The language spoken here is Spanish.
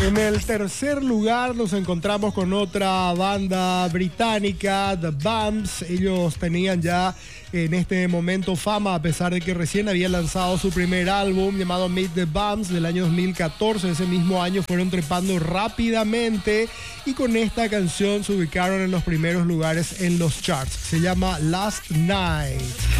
En el tercer lugar nos encontramos con otra banda británica, The Bumps. Ellos tenían ya en este momento fama, a pesar de que recién habían lanzado su primer álbum llamado Meet the Bumps del año 2014. Ese mismo año fueron trepando rápidamente y con esta canción se ubicaron en los primeros lugares en los charts. Se llama Last Night.